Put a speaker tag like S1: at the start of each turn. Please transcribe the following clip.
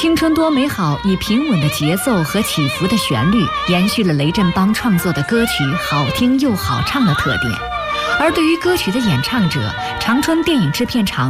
S1: 青春多美好以平稳的节奏和起伏的旋律，延续了雷振邦创作的歌曲好听又好唱的特点。而对于歌曲的演唱者，长春电影制片厂